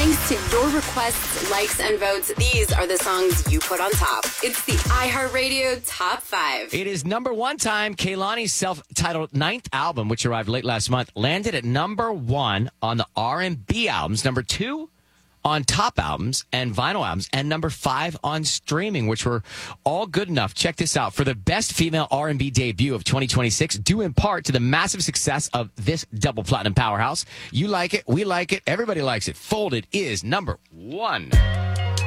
Thanks to your requests, likes, and votes, these are the songs you put on top. It's the iHeartRadio Top 5. It is number one time. Kehlani's self-titled ninth album, which arrived late last month, landed at number one on the R&B albums, number two on top albums and vinyl albums, and number 5 on streaming, which were all good enough. Check this out. For the best female R&B debut of 2026, due in part to the massive success of this double platinum powerhouse. You like it, we like it, everybody likes it. Folded is number 1.